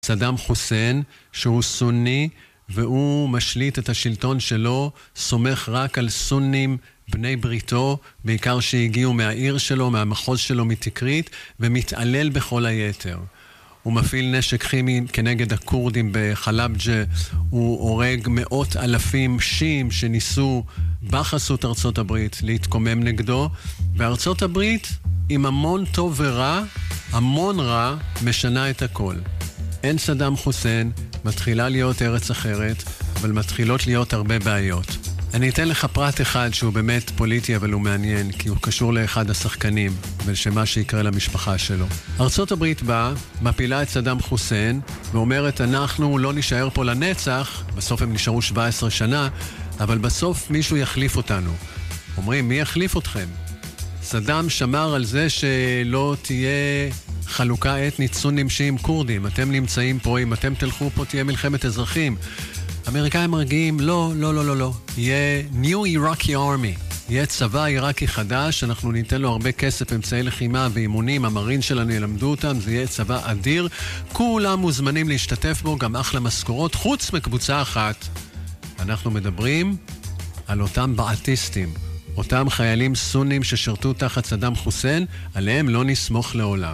סדאם חוסיין, שהוא סוני, והוא משליט את השלטון שלו, סומך רק על סונים בני בריתו, בעיקר שהגיעו מהעיר שלו, מהמחוז שלו מתקרית, ומתעלל בכל היתר. הוא מפעיל נשק כימי כנגד הקורדים בחלבג'ה, הוא הורג מאות אלפים שיעים שניסו בחסות ארצות הברית להתקומם נגדו, וארצות הברית עם המון טוב ורע, המון רע, משנה את הכל. אין סדאם חוסיין, מתחילה להיות ארץ אחרת, אבל מתחילות להיות הרבה בעיות. אני אתן לך פרט אחד שהוא באמת פוליטי, אבל הוא מעניין, כי הוא קשור לאחד השחקנים, ולשמה שיקרה למשפחה שלו. ארצות הברית באה, מפילה את סדאם חוסיין, ואומרת, אנחנו לא נשאר פה לנצח, בסוף הם נשארו 17 שנה, אבל בסוף מישהו יחליף אותנו. אומרים, מי יחליף אתכם? סדאם שמר על זה שלא תהיה חלוקה אתנית סונים שיעים קורדים. אתם נמצאים פה, אם אתם תלכו פה תהיה מלחמת אזרחים. אמריקאים מרגיעים, לא. יהיה New Iraqi Army. יהיה צבא עיראקי חדש, אנחנו ניתן לו הרבה כסף, אמצעי לחימה ואימונים, המרין שלנו ילמדו אותם, זה יהיה צבא אדיר. כולם מוזמנים להשתתף בו, גם אחלה משכורות, חוץ מקבוצה אחת. אנחנו מדברים על אותם בעתיסטים, אותם חיילים סונים ששרתו תחת סדאם חוסיין, עליהם לא נסמוך לעולם.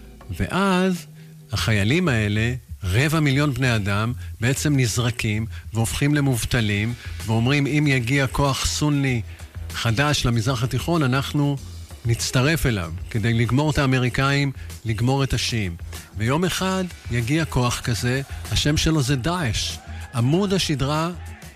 ואז החיילים האלה, 250,000 בני אדם, בעצם נזרקים והופכים למובטלים, ואומרים, אם יגיע כוח סוני חדש למזרח התיכון, אנחנו נצטרף אליו, כדי לגמור את האמריקאים, לגמור את השיעים. ויום אחד יגיע כוח כזה, השם שלו זה דאעש. עמוד השדרה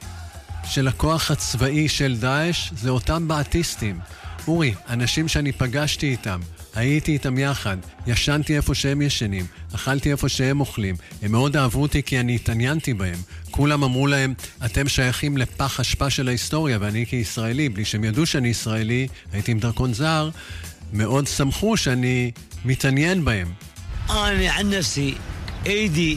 של הכוח הצבאי של דאעש זה אותם בעתיסטים. אורי, אנשים שאני פגשתי איתם, הייתי איתם יחד, ישנתי איפה שהם ישנים, אכלתי איפה שהם אוכלים. הם מאוד אהבו אותי כי אני התעניינתי בהם. כולם אמרו להם, אתם שייכים לפח אשפה של ההיסטוריה, ואני כישראלי, בלי שהם ידעו שאני ישראלי, הייתי עם דרכון זר, מאוד שמחו שאני מתעניין בהם. אני ען נפסי, אידי,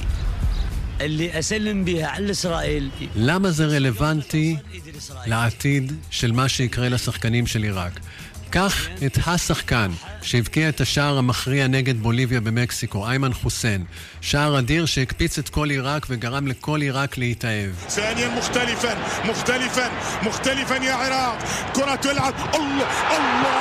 اللي أسلم بها على إسرائيل. למה זה רלוונטי לעתיד של מה שיקרה לשחקנים של עיראק? קח את השחקן שהבקיע את השער המכריע נגד בוליביה במקסיקו, איימן חוסיין. שער אדיר שהקפיץ את כל עיראק וגרם לכל עיראק להתאהב. ثانيا مختلفا يا عراق. كرة تلعب. الله.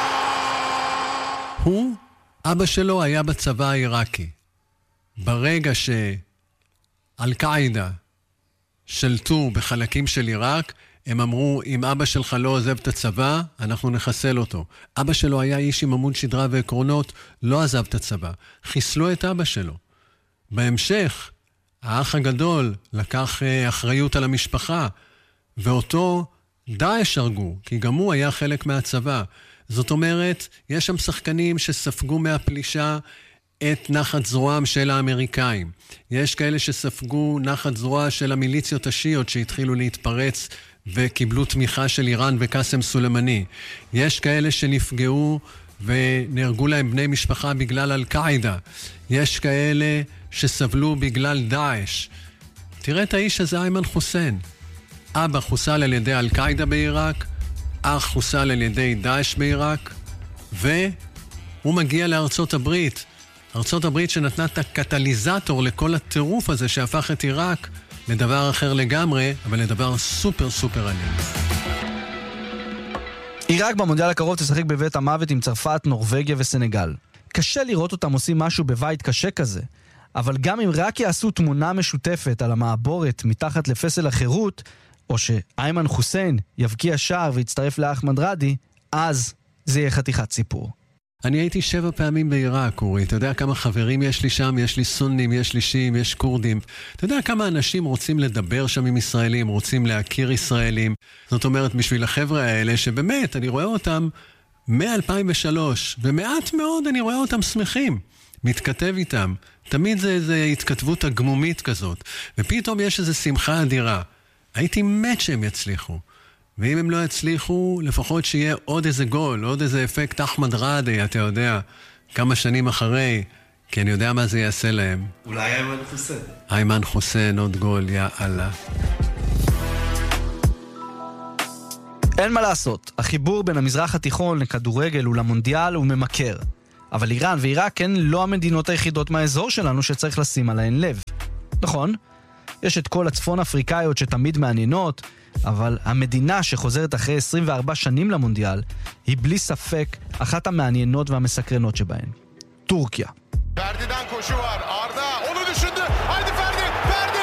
הוא, אבא שלו היה בצבא העיראקי. ברגע אל-קאעידה שלטו בחלקים של עיראק, הם אמרו, אם אבא שלך לא עוזב את הצבא, אנחנו נחסל אותו. אבא שלו היה איש עם עמוד שדרה ועקרונות, לא עזב את הצבא. חיסלו את אבא שלו. בהמשך, האח הגדול לקח אחריות על המשפחה, ואותו דאעש הרגו, כי גם הוא היה חלק מהצבא. זאת אומרת, יש שם שחקנים שספגו מהפלישה את נחת זרועם של האמריקאים. יש כאלה שספגו נחת זרוע של המיליציות השיעיות שהתחילו להתפרץ וקיבלו תמיכה של איראן וקאסם סולימאני. יש כאלה שנפגעו ונהרגו להם בני משפחה בגלל אל-קאעידה. יש כאלה שסבלו בגלל דאעש. תראה את האיש הזה, איימן חוסיין. אבא חוסל על ידי אל-קאעידה בעיראק, אח חוסל על ידי דאעש בעיראק, והוא מגיע לארצות הברית. ארצות הברית שנתנה את הקטליזטור לכל הטירוף הזה שהפך את עיראק לדבר אחר לגמרי, אבל לדבר סופר סופר עניין. עיראק במונדיאל הקרוב תשחק בבית המוות עם צרפת, נורווגיה וסנגל. קשה לראות אותם עושים משהו בבית קשה כזה, אבל גם אם רק יעשו תמונה משותפת על המעבורת מתחת לפסל החירות, או שאיימן חוסיין יבקיע שער ויצטרף לאחמד רדי, אז זה יהיה חתיכת סיפור. אני הייתי 7 פעמים בעיראק, אורי. אתה יודע כמה חברים יש לי שם? יש לי סונים, יש לי שיעים, יש קורדים. אתה יודע כמה אנשים רוצים לדבר שם עם ישראלים, רוצים להכיר ישראלים. זאת אומרת, בשביל החבר'ה האלה, שבאמת, אני רואה אותם מ-2003, ומעט מאוד אני רואה אותם שמחים. מתכתב איתם. תמיד זה איזו התכתבות הגמומית כזאת. ופתאום יש איזו שמחה אדירה. הייתי מת שהם יצליחו. ואם הם לא יצליחו, לפחות שיהיה עוד איזה גול, עוד איזה אפקט אחמד רדי, אתה יודע, כמה שנים אחרי, כי אני יודע מה זה יעשה להם. אולי איימן חוסיין. איימן חוסיין, עוד גול, יא אללה. אין מה לעשות, החיבור בין המזרח התיכון לכדורגל ולמונדיאל הוא ממכר. אבל איראן ועיראק הן לא המדינות היחידות מהאזור שלנו שצריך לשים עליהן לב. נכון, יש את כל הצפון אפריקאיות שתמיד מעניינות, אבל המדינה שחוזרת אחרי 24 שנים למונדיאל היא בלי ספק אחת המעניינות והמסקרנות שבהן. טורקיה. Ferdi'den koşu var. Arda onu düşündü. Haydi Ferdi. Ferdi.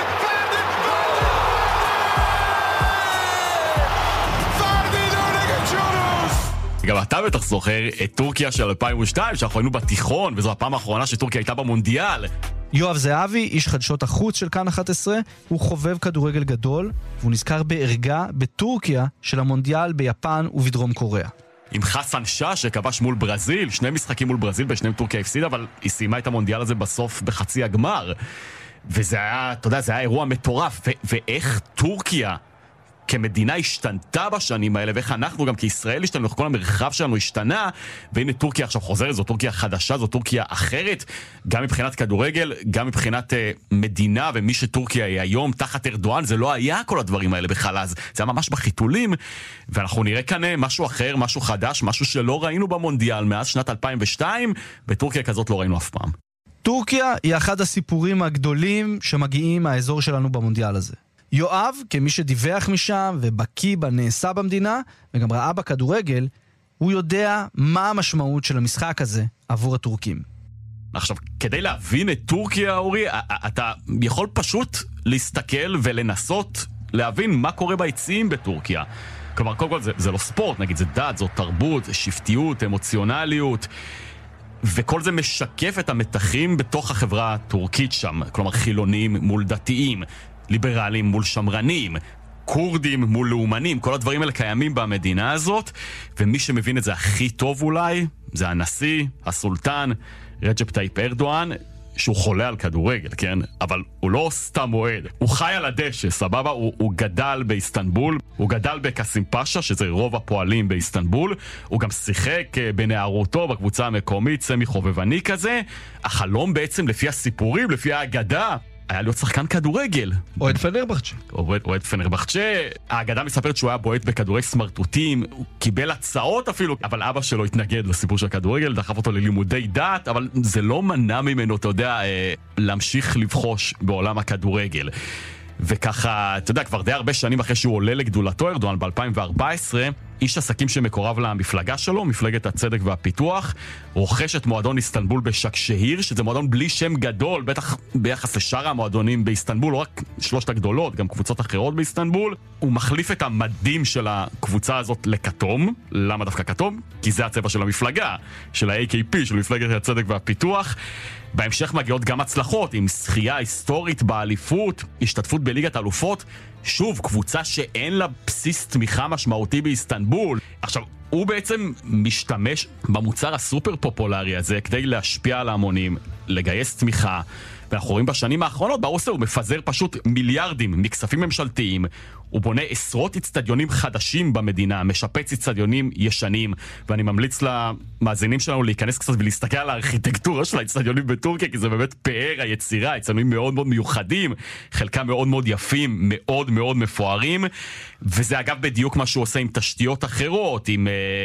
Ferdi'yle öne geçiyoruz. גם אתה בטח זוכר את טורקיה של 2002, שאנחנו היינו בתיכון, וזו הפעם האחרונה שטורקיה הייתה במונדיאל. יואב זהבי, איש חדשות החוץ של כאן 11, הוא חובב כדורגל גדול, והוא נזכר בערגה בטורקיה של המונדיאל ביפן ובדרום קוריאה. עם חסן שאה שכבש מול ברזיל, 2 משחקים מול ברזיל, בשניהם טורקיה הפסידה, אבל היא סיימה את המונדיאל הזה בסוף בחצי הגמר. וזה היה, אתה יודע, זה היה אירוע מטורף. ואיך טורקיה כמדינה השתנתה בשנים האלה, ואיך אנחנו גם כישראל השתנו, איך כל המרחב שלנו השתנה, והנה טורקיה עכשיו חוזרת, זו טורקיה חדשה, זו טורקיה אחרת, גם מבחינת כדורגל, גם מבחינת מדינה, ומי שטורקיה היא היום תחת ארדואן, זה לא היה כל הדברים האלה בכלל, אז זה היה ממש בחיתולים, ואנחנו נראה כאן משהו אחר, משהו חדש, משהו שלא ראינו במונדיאל מאז שנת 2002, בטורקיה כזאת לא ראינו אף פעם. טורקיה היא אחד הסיפורים הגדולים שמגיעים מהאזור שלנו במונדיאל הזה. יואב, כמי שדיווח משם ובקיא בנעשה במדינה, וגם ראה בכדורגל, הוא יודע מה המשמעות של המשחק הזה עבור הטורקים. עכשיו, כדי להבין את טורקיה, אורי, אתה יכול פשוט להסתכל ולנסות להבין מה קורה ביציעים בטורקיה. כלומר, קודם כל זה לא ספורט, נגיד, זה דת, זו תרבות, זה שפטיות, אמוציונליות, וכל זה משקף את המתחים בתוך החברה הטורקית שם. כלומר, חילונים מול דתיים, ליברלים מול שמרנים, קורדים מול לאומנים, כל הדברים האלה קיימים במדינה הזאת, ומי שמבין את זה הכי טוב אולי, זה הנשיא, הסולטן, רג'פ טאיפ ארדואן, שהוא חולה על כדורגל, כן? אבל הוא לא סתם אוהד, הוא חי על הדשא, סבבה? הוא גדל באיסטנבול, הוא גדל בקסים פאשה, שזה רוב הפועלים באיסטנבול, הוא גם שיחק בנערותו בקבוצה המקומית, סמי חובבני כזה, החלום בעצם לפי הסיפורים, לפי האגדה, היה להיות שחקן כדורגל. אוהד פנרבחצ'ה. אוהד פנרבחצ'ה. האגדה מספרת שהוא היה בועט בכדורי סמרטוטים, הוא קיבל הצעות אפילו, אבל אבא שלו התנגד לסיפור של הכדורגל, דחף אותו ללימודי דת, אבל זה לא מנע ממנו, אתה יודע, להמשיך לבחוש בעולם הכדורגל. וככה, אתה יודע, כבר די הרבה שנים אחרי שהוא עולה לגדולתו ארדואן ב-2014, איש עסקים שמקורב למפלגה שלו, מפלגת הצדק והפיתוח, רוכש את מועדון איסטנבול בשקשהיר, שזה מועדון בלי שם גדול, בטח ביחס לשאר המועדונים באיסטנבול, לא רק 3 הגדולות, גם קבוצות אחרות באיסטנבול. הוא מחליף את המדים של הקבוצה הזאת לכתום. למה דווקא כתום? כי זה הצבע של המפלגה, של ה-AKP, של מפלגת הצדק והפיתוח. בהמשך מגיעות גם הצלחות, עם שחייה היסטורית באליפות, השתתפות בליגת אלופות, שוב, קבוצה שאין לה בסיס תמיכה משמעותי באיסטנבול. עכשיו, הוא בעצם משתמש במוצר הסופר פופולרי הזה כדי להשפיע על ההמונים, לגייס תמיכה, ואנחנו רואים בשנים האחרונות, ברוסיה הוא מפזר פשוט מיליארדים מכספים ממשלתיים, הוא בונה עשרות אצטדיונים חדשים במדינה, משפץ אצטדיונים ישנים, ואני ממליץ למאזינים שלנו להיכנס קצת ולהסתכל על הארכיטקטורה של האצטדיונים בטורקיה, כי זה באמת פאר היצירה, אצטדיונים מאוד מאוד מיוחדים, חלקם מאוד מאוד יפים, מאוד מאוד מפוארים, וזה אגב בדיוק מה שהוא עושה עם תשתיות אחרות, עם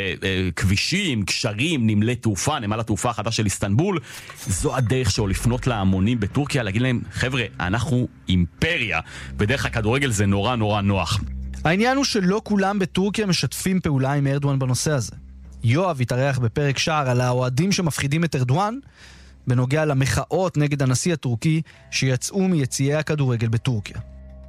כבישים, קשרים, נמלי תעופה, נמל התעופה החדש של איסטנבול. זו הדרך שלו לפנות להמונים בטורקיה, להגיד להם, חבר'ה, אנחנו אימפריה, בדרך הכדורגל זה נורא נורא נוח. העניין הוא שלא כולם בטורקיה משתפים פעולה עם ארדואן בנושא הזה. יואב התארח בפרק שער על האוהדים שמפחידים את ארדואן, בנוגע למחאות נגד הנשיא הטורקי שיצאו מיציעי הכדורגל בטורקיה.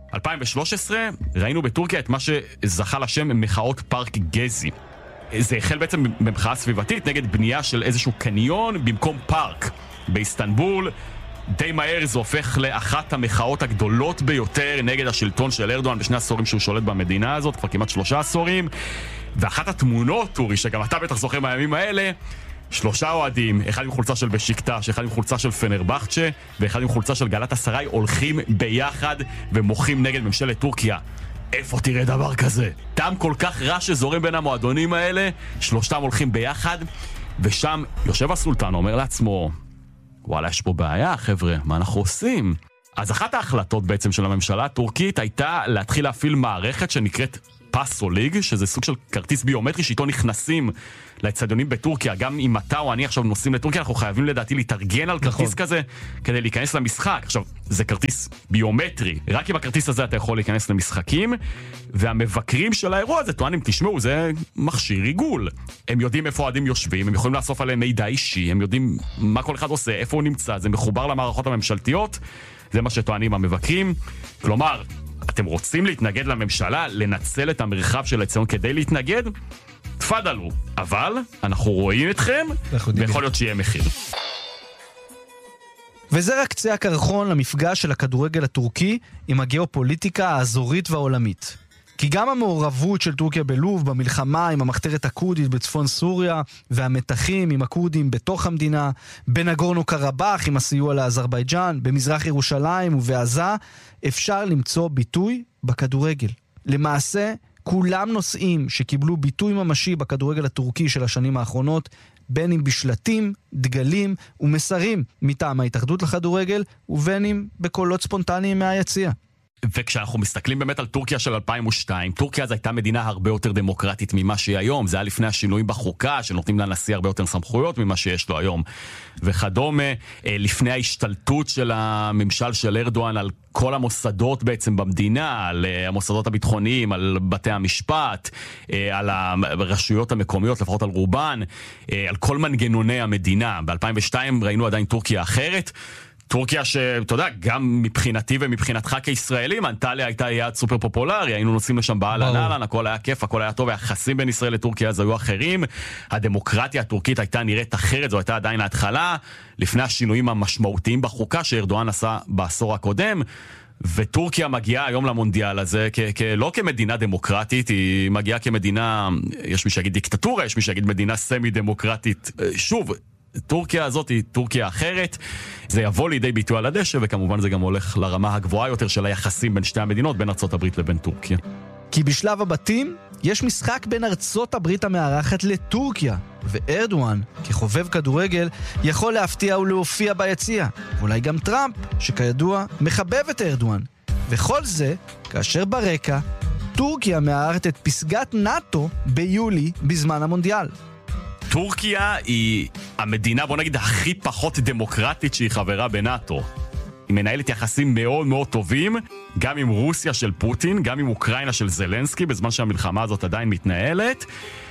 2013 ראינו בטורקיה את מה שזכה לשם מחאות פארק גזי. זה החל בעצם במחאה סביבתית נגד בנייה של איזשהו קניון במקום פארק. באיסטנבול די מהר זה הופך לאחת המחאות הגדולות ביותר נגד השלטון של ארדואן בשני עשורים שהוא שולט במדינה הזאת, כבר כמעט 3 עשורים. ואחת התמונות, אורי, שגם אתה בטח זוכר מהימים האלה, 3 אוהדים, אחד עם חולצה של בשיקטש, אחד עם חולצה של פנרבחצ'ה, ואחד עם חולצה של גלאטסראי, הולכים ביחד ומוחים נגד ממשלת טורקיה. איפה תראה דבר כזה? דם כל כך רע שזורם בין המועדונים האלה, 3 הולכים ביחד, ושם יושב הסולטן, אומר לעצמו, וואלה, יש פה בעיה, חבר'ה, מה אנחנו עושים? אז אחת ההחלטות בעצם של הממשלה הטורקית הייתה להתחיל להפעיל מערכת שנקראת פאסו ליג, שזה סוג של כרטיס ביומטרי שאיתו נכנסים לאצטדיונים בטורקיה. גם אם אתה או אני עכשיו נוסעים לטורקיה, אנחנו חייבים לדעתי להתארגן על כרטיס כזה כדי להיכנס למשחק. עכשיו, זה כרטיס ביומטרי. רק עם הכרטיס הזה אתה יכול להיכנס למשחקים, והמבקרים של האירוע הזה טוענים, תשמעו, זה מכשיר ריגול. הם יודעים איפה אוהדים יושבים, הם יכולים לאסוף עליהם מידע אישי, הם יודעים מה כל אחד עושה, איפה הוא נמצא, זה מחובר למערכות הממשלתיות, זה מה שטוענים המבקרים. כלומר, אתם רוצים להתנגד לממשלה, לנצל את המרחב של האצטדיון כדי להתנגד? תפדלו, אבל אנחנו רואים אתכם, ויכול להיות שיהיה מחיר. וזה רק קצה הקרחון למפגש של הכדורגל הטורקי עם הגיאופוליטיקה האזורית והעולמית. כי גם המעורבות של טורקיה בלוב במלחמה עם המחתרת הקורדית בצפון סוריה, והמתחים עם הקורדים בתוך המדינה, בנגורנו קרבאח עם הסיוע לאזרבייג'אן, במזרח ירושלים ובעזה, אפשר למצוא ביטוי בכדורגל. למעשה, כולם נושאים שקיבלו ביטוי ממשי בכדורגל הטורקי של השנים האחרונות, בין אם בשלטים, דגלים ומסרים מטעם ההתאחדות לכדורגל, ובין אם בקולות ספונטניים מהיציע. וכשאנחנו מסתכלים באמת על טורקיה של 2002, טורקיה אז הייתה מדינה הרבה יותר דמוקרטית ממה שהיא היום. זה היה לפני השינויים בחוקה, שנותנים לנשיא הרבה יותר סמכויות ממה שיש לו היום. וכדומה, לפני ההשתלטות של הממשל של ארדואן על כל המוסדות בעצם במדינה, על המוסדות הביטחוניים, על בתי המשפט, על הרשויות המקומיות, לפחות על רובן, על כל מנגנוני המדינה. ב-2002 ראינו עדיין טורקיה אחרת, טורקיה שאתה יודע, גם מבחינתי ומבחינתך כישראלים, אנטליה הייתה יעד סופר פופולרי, היינו נוסעים לשם באהלן אהלן, הכל היה כיף, הכל היה טוב, היחסים בין ישראל לטורקיה אז היו אחרים, הדמוקרטיה הטורקית הייתה נראית אחרת, זו הייתה עדיין ההתחלה, לפני השינויים המשמעותיים בחוקה שארדואן עשה בעשור הקודם, וטורקיה מגיעה היום למונדיאל הזה לא כמדינה דמוקרטית, היא מגיעה כמדינה, יש מי שיגיד דיקטטורה, יש מי שיגיד מדינה סמי דמוקרטית, שוב, טורקיה הזאת היא טורקיה אחרת, זה יבוא לידי ביטוי על הדשא, וכמובן זה גם הולך לרמה הגבוהה יותר של היחסים בין שתי המדינות, בין ארצות הברית לבין טורקיה. כי בשלב הבתים יש משחק בין ארצות הברית המארחת לטורקיה, וארדואן, כחובב כדורגל, יכול להפתיע ולהופיע ביציע, ואולי גם טראמפ, שכידוע מחבב את ארדואן. וכל זה כאשר ברקע טורקיה מארחת את פסגת נאטו ביולי בזמן המונדיאל. טורקיה היא המדינה, בוא נגיד, הכי פחות דמוקרטית שהיא חברה בנאטו. היא מנהלת יחסים מאוד מאוד טובים, גם עם רוסיה של פוטין, גם עם אוקראינה של זלנסקי, בזמן שהמלחמה הזאת עדיין מתנהלת.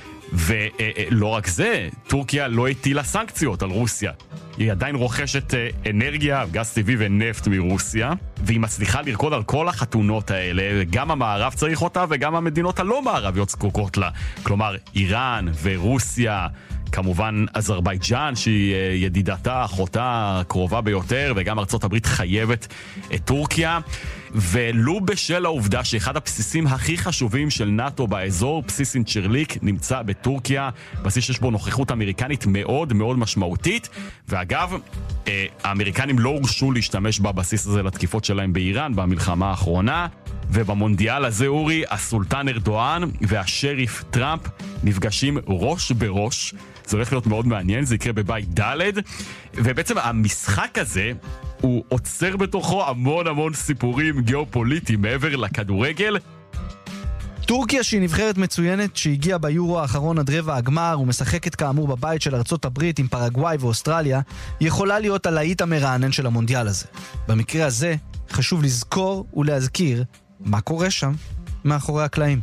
ולא רק זה, טורקיה לא הטילה סנקציות על רוסיה. היא עדיין רוכשת אנרגיה, גז טבעי ונפט מרוסיה, והיא מצליחה לרקוד על כל החתונות האלה, גם המערב צריך אותה וגם המדינות הלא מערביות זקוקות לה. כלומר, איראן ורוסיה, כמובן אזרבייג'אן שהיא ידידתה, אחותה הקרובה ביותר, וגם ארצות הברית חייבת את טורקיה. ולו בשל העובדה שאחד הבסיסים הכי חשובים של נאטו באזור, בסיס אינצ'רליק, נמצא בטורקיה, בסיס שיש בו נוכחות אמריקנית מאוד מאוד משמעותית, ואגב, האמריקנים לא הורשו להשתמש בבסיס הזה לתקיפות שלהם באיראן במלחמה האחרונה, ובמונדיאל הזה, אורי, הסולטן ארדואן והשריף טראמפ נפגשים ראש בראש. זה הולך להיות מאוד מעניין, זה יקרה בבית ד', ובעצם המשחק הזה הוא עוצר בתוכו המון סיפורים גיאופוליטיים מעבר לכדורגל. טורקיה שהיא נבחרת מצוינת שהגיעה ביורו האחרון עד רבע הגמר ומשחקת כאמור בבית של ארצות הברית עם פרגוואי ואוסטרליה, יכולה להיות הלהיט המרענן של המונדיאל הזה. במקרה הזה חשוב לזכור ולהזכיר מה קורה שם מאחורי הקלעים.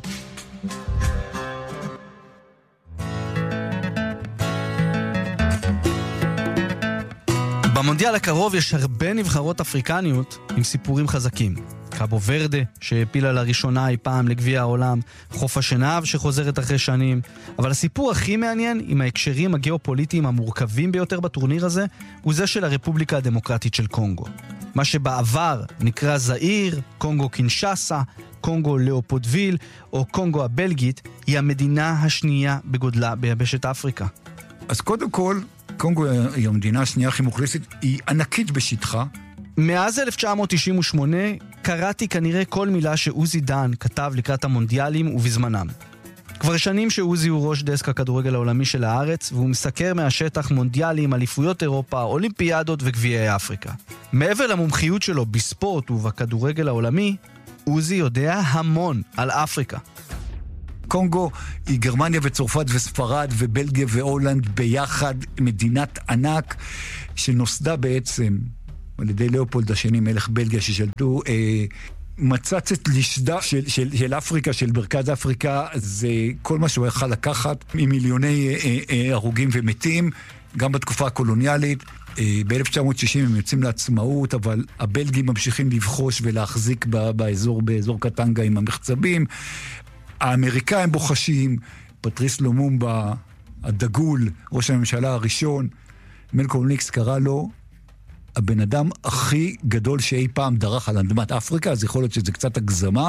במונדיאל הקרוב יש הרבה נבחרות אפריקניות עם סיפורים חזקים. קאבו ורדה, שהפילה לראשונה אי פעם לגביע העולם, חוף השנהב שחוזרת אחרי שנים, אבל הסיפור הכי מעניין עם ההקשרים הגיאופוליטיים המורכבים ביותר בטורניר הזה, הוא זה של הרפובליקה הדמוקרטית של קונגו. מה שבעבר נקרא זעיר, קונגו קינשאסה, קונגו לאופודוויל או קונגו הבלגית, היא המדינה השנייה בגודלה ביבשת אפריקה. אז קודם כל, קונגו היא המדינה השנייה הכי מוכלסת, היא ענקית בשטחה. מאז 1998 קראתי כנראה כל מילה שעוזי דן כתב לקראת המונדיאלים ובזמנם. כבר שנים שעוזי הוא ראש דסק הכדורגל העולמי של הארץ, והוא מסקר מהשטח מונדיאלים, אליפויות אירופה, אולימפיאדות וגביעי אפריקה. מעבר למומחיות שלו בספורט ובכדורגל העולמי, עוזי יודע המון על אפריקה. קונגו היא גרמניה וצרפת וספרד ובלגיה והולנד ביחד, מדינת ענק שנוסדה בעצם על ידי לאופולד השני, מלך בלגיה, ששלטו מצצת לשדה של אפריקה, של מרכז אפריקה, זה כל מה שהוא יכול לקחת, עם מיליוני הרוגים ומתים, גם בתקופה הקולוניאלית. ב-1960 הם יוצאים לעצמאות, אבל הבלגים ממשיכים לבחוש ולהחזיק באזור קטנגה עם המחצבים. האמריקאים בוחשים, פטריס לומומבה, הדגול, ראש הממשלה הראשון, מלקום אקס קרא לו, הבן אדם הכי גדול שאי פעם דרך על אדמת אפריקה, אז יכול להיות שזה קצת הגזמה,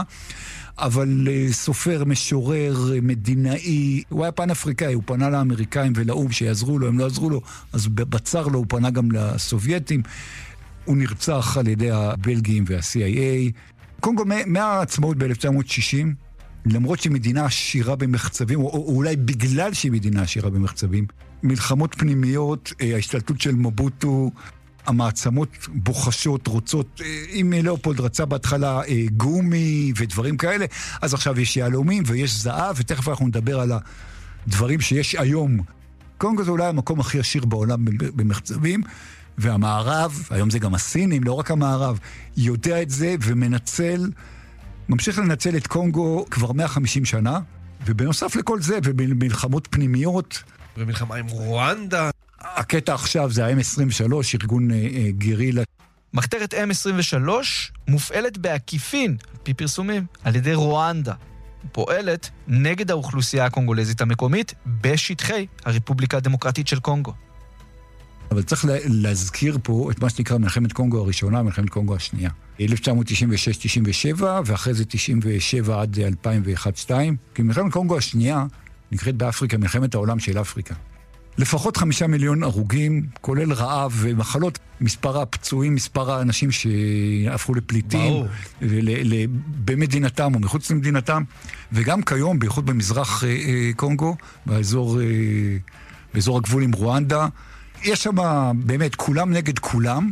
אבל סופר, משורר, מדינאי, הוא היה פן אפריקאי, הוא פנה לאמריקאים ולאום שיעזרו לו, הם לא עזרו לו, אז בצר לו הוא פנה גם לסובייטים, הוא נרצח על ידי הבלגים וה-CIA. קונגו מהעצמאות ב-1960, למרות שהיא מדינה עשירה במחצבים, או אולי בגלל שהיא מדינה עשירה במחצבים, מלחמות פנימיות, ההשתלטות של מבוטו, המעצמות בוחשות, רוצות, אם לאופולד רצה בהתחלה גומי ודברים כאלה, אז עכשיו יש יהלומים ויש זהב, ותכף אנחנו נדבר על הדברים שיש היום. קונגו זה אולי המקום הכי עשיר בעולם במחצבים, והמערב, היום זה גם הסינים, לא רק המערב, יודע את זה ומנצל, ממשיך לנצל את קונגו כבר 150 שנה, ובנוסף לכל זה, ובמלחמות פנימיות, ומלחמה עם רואנדה. הקטע עכשיו זה ה-M23, ארגון גרילה. מחתרת M23 מופעלת בעקיפין, על פי פרסומים, על ידי רואנדה. פועלת נגד האוכלוסייה הקונגולזית המקומית בשטחי הרפובליקה הדמוקרטית של קונגו. אבל צריך להזכיר פה את מה שנקרא מלחמת קונגו הראשונה, מלחמת קונגו השנייה. 1996-97, ואחרי זה 97 עד 2001-2002. כי מלחמת קונגו השנייה נקראת באפריקה מלחמת העולם של אפריקה. לפחות 5 מיליון הרוגים, כולל רעב ומחלות, מספר הפצועים, מספר האנשים שהפכו לפליטים במדינתם או מחוץ למדינתם, וגם כיום, בייחוד במזרח קונגו, באזור הגבול עם רואנדה, יש שם באמת כולם נגד כולם.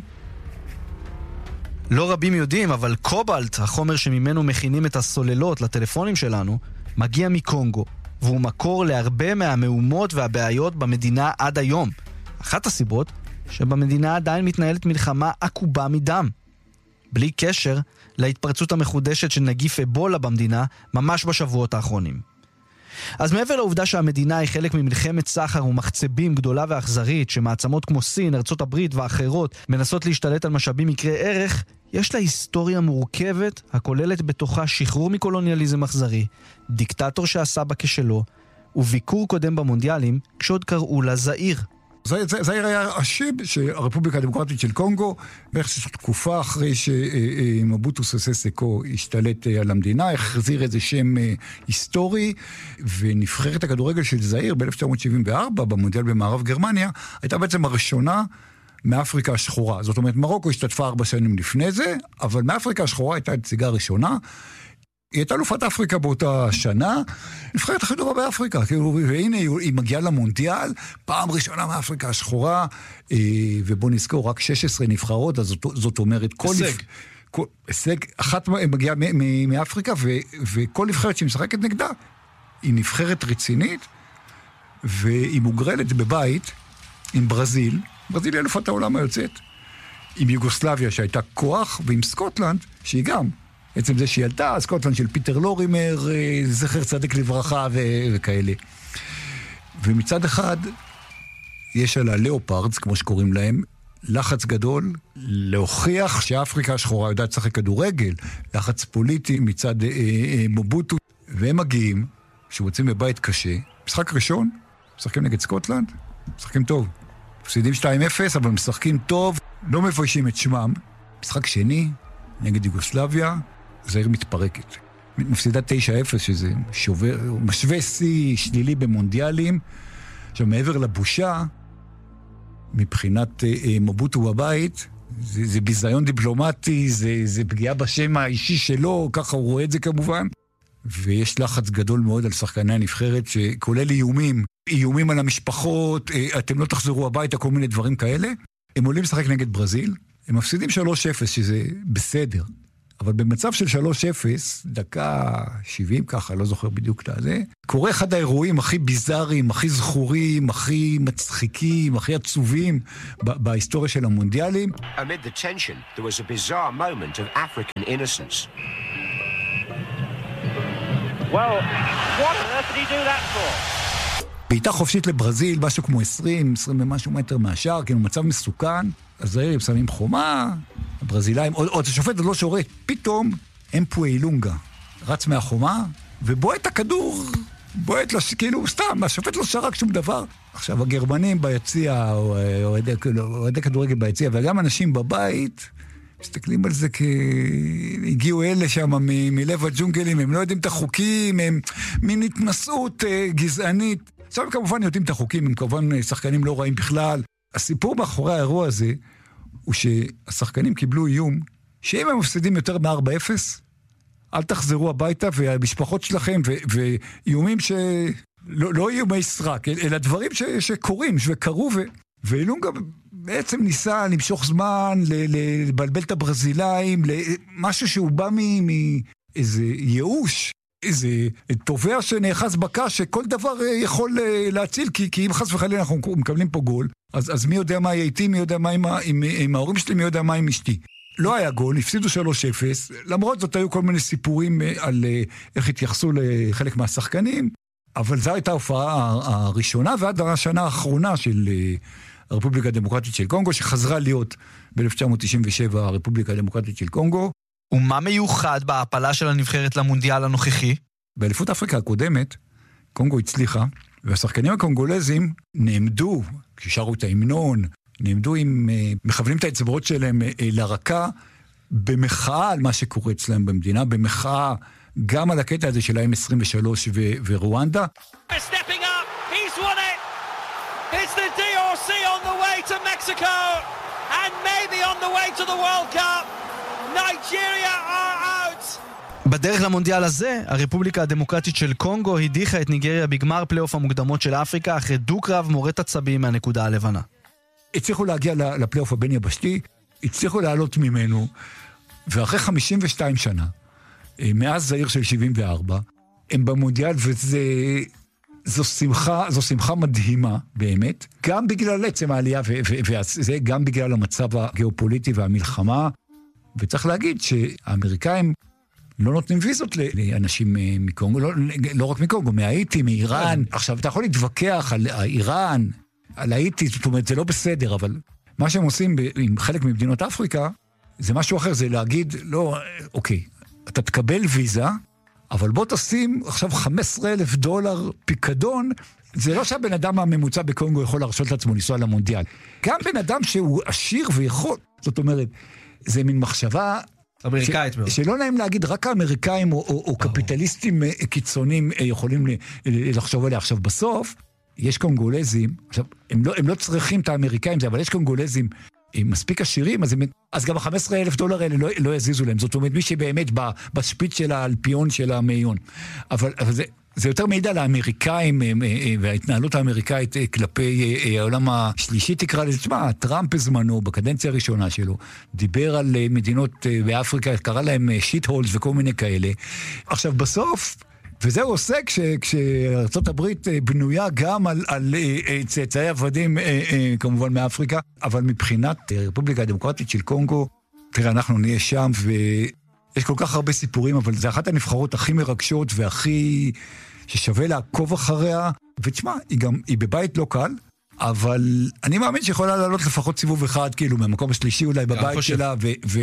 לא רבים יודעים, אבל קובלט, החומר שממנו מכינים את הסוללות לטלפונים שלנו, מגיע מקונגו. והוא מקור להרבה מהמהומות והבעיות במדינה עד היום. אחת הסיבות שבמדינה עדיין מתנהלת מלחמה עקובה מדם. בלי קשר להתפרצות המחודשת של נגיף אבולה במדינה ממש בשבועות האחרונים. אז מעבר לעובדה שהמדינה היא חלק ממלחמת סחר ומחצבים גדולה ואכזרית, שמעצמות כמו סין, ארצות הברית ואחרות מנסות להשתלט על משאבים מקרי ערך, יש לה היסטוריה מורכבת הכוללת בתוכה שחרור מקולוניאליזם אכזרי, דיקטטור שעשה בה כשלו, וביקור קודם במונדיאלים כשעוד קראו לה זעיר. זעיר היה השם שהרפובליקה הדמוקרטית של קונגו, בערך תקופה אחרי שמבוטו ססה סקו השתלט על המדינה, החזיר איזה שם היסטורי, ונבחרת הכדורגל של זעיר ב-1974, במונדיאל במערב גרמניה, הייתה בעצם הראשונה מאפריקה השחורה. זאת אומרת, מרוקו השתתפה 4 שנים לפני זה, אבל מאפריקה השחורה הייתה הנציגה הראשונה, היא הייתה אלופת אפריקה באותה שנה, נבחרת הכי טובה באפריקה, והנה היא מגיעה למונדיאל, פעם ראשונה מאפריקה השחורה, ובוא נזכור, רק 16 נבחרות, אז זאת אומרת, הישג, אחת מגיעה מאפריקה, וכל נבחרת שהיא משחקת נגדה, היא נבחרת רצינית, והיא מוגרלת בבית עם ברזיל היא אלופת העולם היוצאת, עם יוגוסלביה שהייתה כוח, ועם סקוטלנד, שהיא גם, בעצם זה שהיא עלתה, סקוטלנד של פיטר לורימר, זכר צדק לברכה וכאלה. ומצד אחד, יש על הלאופרדס, כמו שקוראים להם, לחץ גדול להוכיח שאפריקה השחורה יודעת לשחק כדורגל, לחץ פוליטי מצד מבוטו, והם מגיעים, שרוצים בבית קשה, משחק ראשון, משחקים נגד סקוטלנד, משחקים טוב. מפסידים 2-0, אבל משחקים טוב, לא מפיישים את שמם. משחק שני, נגד יוגוסלביה, זעיר מתפרקת. מפסידה 9-0, שזה משווה שיא שלילי במונדיאלים. עכשיו, מעבר לבושה, מבחינת מבוטו בבית, זה ביזיון דיפלומטי, זה פגיעה בשם האישי שלו, ככה הוא רואה את זה כמובן. ויש לחץ גדול מאוד על שחקני הנבחרת, שכולל איומים על המשפחות, אתם לא תחזרו הביתה, כל מיני דברים כאלה. הם עולים לשחק נגד ברזיל, הם מפסידים 3-0, שזה בסדר. אבל במצב של 3-0, דקה 70 ככה, לא זוכר בדיוק את זה, קורה אחד האירועים הכי ביזאריים, הכי זכורים, הכי מצחיקים, הכי עצובים בהיסטוריה של המונדיאלים. Amid the tension, there was a bizarre moment of African innocence. Well, what on earth did he do that for? בעיטה חופשית לברזיל, משהו כמו 20 ומשהו מטר מהשאר, כאילו מצב מסוכן, הזרים שמים חומה, הברזילאים, עוד השופט עוד לא שורט, פתאום אמפו אילונגה רץ מהחומה, ובועט הכדור, בועט כאילו סתם, השופט לא שרק שום דבר. עכשיו הגרמנים ביציע, או אוהדי כדורגל ביציע, וגם אנשים בבית, מסתכלים על זה הגיעו אלה שם מלב הג'ונגלים, הם לא יודעים את החוקים, הם מין התנסות גזענית. עכשיו כמובן יודעים את החוקים, הם כמובן שחקנים לא רעים בכלל. הסיפור מאחורי האירוע הזה, הוא שהשחקנים קיבלו איום, שאם הם מפסידים יותר מ-4-0, אל תחזרו הביתה, והמשפחות שלכם, ואיומים לא איומי סרק, אלא דברים שקורים, וקרו, ואילונגה בעצם ניסה למשוך זמן, לבלבל את הברזילאים, משהו שהוא בא מאיזה ייאוש, איזה תובע שנאחז בקש, שכל דבר יכול להציל, כי אם חס וחלילה אנחנו מקבלים פה גול, אז מי יודע מה יהיה איתי, מי יודע מה עם ההורים שלי, מי יודע מה עם אשתי. לא היה גול, הפסידו 3-0, למרות זאת היו כל מיני סיפורים על איך התייחסו לחלק מהשחקנים, אבל זו הייתה ההופעה הראשונה, ועד השנה האחרונה של הרפובליקה הדמוקרטית של קונגו, שחזרה להיות ב-1997 הרפובליקה הדמוקרטית של קונגו. ומה מיוחד בהפלה של הנבחרת למונדיאל הנוכחי? באליפות אפריקה הקודמת, קונגו הצליחה, והשחקנים הקונגולזים נעמדו, כששרו את ההמנון, נעמדו עם, מכוונים את האצבעות שלהם לרקה, במחאה על מה שקורה אצלם במדינה, במחאה גם על הקטע הזה של ה-M23 ורואנדה. It's the DRC on the way to Mexico and maybe on the way to the World Cup. Nigeria are out. בדרך למונדיאל הזה, הרפובליקה הדמוקרטית של קונגו הדיחה את ניגריה בגמר פלייאוף המוקדמות של אפריקה אחרי דו-קרב מורט עצבים מהנקודה הלבנה. הצליחו להגיע לפלייאוף הבין יבשתי, הצליחו לעלות ממנו, ואחרי 52 שנה, מאז זעיר של 74, הם במונדיאל, זו שמחה מדהימה, באמת, גם בגלל עצם העלייה, וזה גם בגלל המצב הגיאופוליטי והמלחמה, וצריך להגיד שהאמריקאים לא נותנים ויזות לאנשים מקונגו, לא רק מקונגו, מהאיטי, מאיראן. עכשיו, אתה יכול להתווכח על איראן, על האיטי, זאת אומרת, זה לא בסדר, אבל מה שהם עושים עם חלק ממדינות אפריקה, זה משהו אחר, זה להגיד, לא, אוקיי, אתה תקבל ויזה, אבל בוא תשים עכשיו $15,000 פיקדון, זה לא שהבן אדם הממוצע בקונגו יכול להרשות לעצמו לנסוע למונדיאל. גם בן אדם שהוא עשיר ויכול, זאת אומרת, זה מין מחשבה אמריקאית מאוד. שלא נעים להגיד, רק האמריקאים או קפיטליסטים קיצוניים יכולים לחשוב עליה. עכשיו בסוף, יש קונגולזים, עכשיו, הם לא צריכים את האמריקאים, אבל יש קונגולזים מספיק עשירים, אז גם $15,000 האלה לא יזיזו להם. זאת אומרת, מי שבאמת בספיץ של האלפיון של המאיון. אבל זה יותר מידע לאמריקאים, וההתנהלות האמריקאית כלפי העולם השלישי, תקרא לזה, תשמע, טראמפ בזמנו, בקדנציה הראשונה שלו, דיבר על מדינות באפריקה, קרא להם שיט הולס וכל מיני כאלה. עכשיו, בסוף, וזהו עושה כשארצות הברית בנויה גם על צאצאי עבדים, כמובן מאפריקה, אבל מבחינת הרפובליקה הדמוקרטית של קונגו, תראה, אנחנו נהיה שם, ויש כל כך הרבה סיפורים, אבל זה אחת הנבחרות הכי מרגשות, והכי ששווה לעקוב אחריה, ותשמע, היא בבית לא קל, אבל אני מאמין שיכולה לעלות לפחות סיבוב אחד, כאילו, מהמקום השלישי אולי בבית שלה,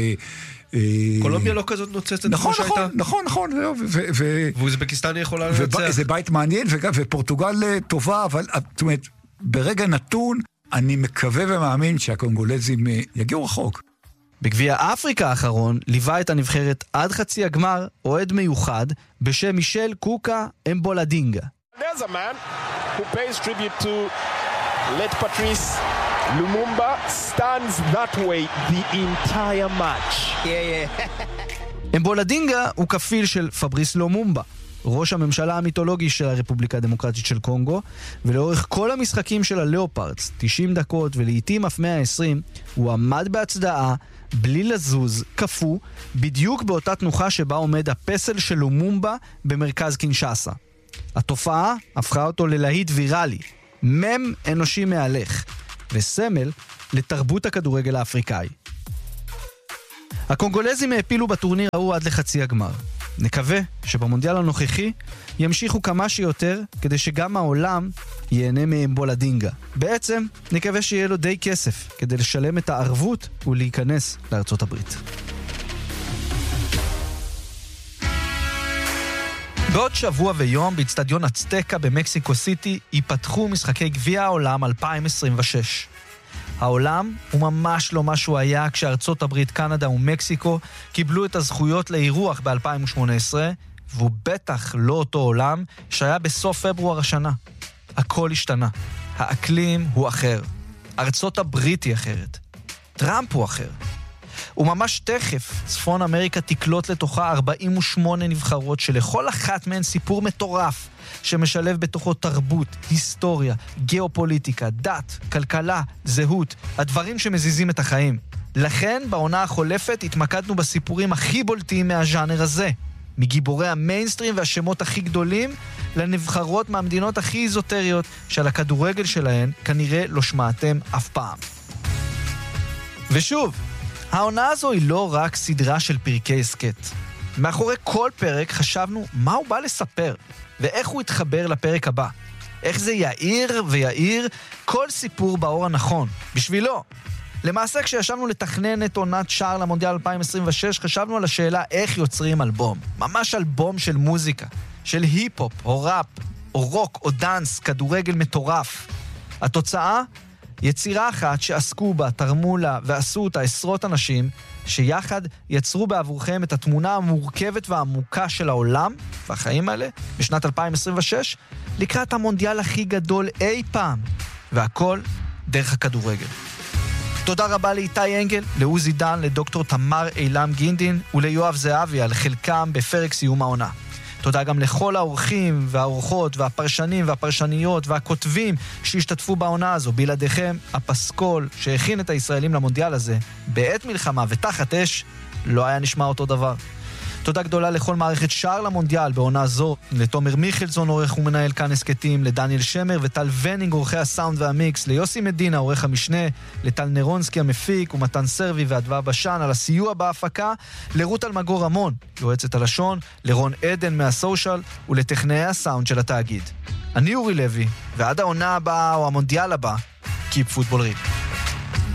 קולומביה לא כזאת נוצצת כמו שהייתה. נכון. ואוזבקיסטן יכולה לנצח. זה בית מעניין, ופורטוגל טובה, אבל זאת אומרת, ברגע נתון, אני מקווה ומאמין שהקונגולזים יגיעו רחוק. בגביע אפריקה האחרון, ליווה את הנבחרת עד חצי הגמר, אוהד מיוחד, בשם מישל קוקה אמבולדינגה. There's a man who pays tribute to late Patrice Lumumba, stands that way the entire match. אמבולדינגה הוא כפיל של פבריס לומומבה. ראש הממשלה המיתולוגי של הרפובליקה הדמוקרטית של קונגו, ולאורך כל המשחקים של הלאופרדס, 90 דקות ולעיתים אף 120, הוא עמד בהצדעה, בלי לזוז, קפוא, בדיוק באותה תנוחה שבה עומד הפסל של לומומבה במרכז קינשאסה. התופעה הפכה אותו ללהיט ויראלי, מם אנושי מהלך, וסמל לתרבות הכדורגל האפריקאי. הקונגולזים העפילו בטורניר ההוא עד לחצי הגמר. נקווה שבמונדיאל הנוכחי ימשיכו כמה שיותר כדי שגם העולם ייהנה מאמבולדינגה. בעצם נקווה שיהיה לו די כסף כדי לשלם את הערבות ולהיכנס לארצות הברית. בעוד שבוע ויום באצטדיון אצטקה במקסיקו סיטי ייפתחו משחקי גביע העולם 2026. העולם הוא ממש לא מה שהוא היה כשארצות הברית, קנדה ומקסיקו קיבלו את הזכויות לאירוח ב-2018, והוא בטח לא אותו עולם שהיה בסוף פברואר השנה. הכל השתנה. האקלים הוא אחר. ארצות הברית היא אחרת. טראמפ הוא אחר. וממש תכף צפון אמריקה תקלוט לתוכה 48 נבחרות שלכל אחת מהן סיפור מטורף שמשלב בתוכו תרבות, היסטוריה, גיאופוליטיקה, דת, כלכלה, זהות, הדברים שמזיזים את החיים. לכן בעונה החולפת התמקדנו בסיפורים הכי בולטים מהז'אנר הזה, מגיבורי המיינסטרים והשמות הכי גדולים לנבחרות מהמדינות הכי איזוטריות שעל הכדורגל שלהן כנראה לא שמעתם אף פעם. ושוב, העונה הזו היא לא רק סדרה של פרקי עסקת. מאחורי כל פרק חשבנו מה הוא בא לספר, ואיך הוא יתחבר לפרק הבא. איך זה יאיר ויאיר כל סיפור באור הנכון, בשבילו. למעשה כשישבנו לתכנן את עונת שער למונדיאל 2026, חשבנו על השאלה איך יוצרים אלבום. ממש אלבום של מוזיקה, של היפ-הופ, או ראפ, או רוק, או דנס, כדורגל מטורף. התוצאה? יצירה אחת שעסקו בה, תרמו לה ועשו אותה עשרות אנשים, שיחד יצרו בעבורכם את התמונה המורכבת והעמוקה של העולם והחיים האלה בשנת 2026, לקראת המונדיאל הכי גדול אי פעם, והכל דרך הכדורגל. תודה רבה לאיתי אנגל, לעוזי דן, לדוקטור תמר אילם גינדין וליואב זהבי על חלקם בפרק סיום העונה. תודה גם לכל האורחים והאורחות והפרשנים והפרשניות והכותבים שהשתתפו בעונה הזו. בלעדיכם, הפסקול שהכין את הישראלים למונדיאל הזה, בעת מלחמה ותחת אש, לא היה נשמע אותו דבר. תודה גדולה לכל מערכת שער למונדיאל בעונה זו, לתומר מיכלזון עורך ומנהל כאן הסקטים, לדניאל שמר וטל ונינג עורכי הסאונד והמיקס, ליוסי מדינה עורך המשנה, לטל נרונסקי המפיק ומתן סרבי ואדווה בשן על הסיוע בהפקה, לרות אלמגור רמון, יועצת הלשון, לרון עדן מהסושיאל ולטכנאי הסאונד של התאגיד. אני אורי לוי, ועד העונה הבאה או המונדיאל הבא, Keep Football Real.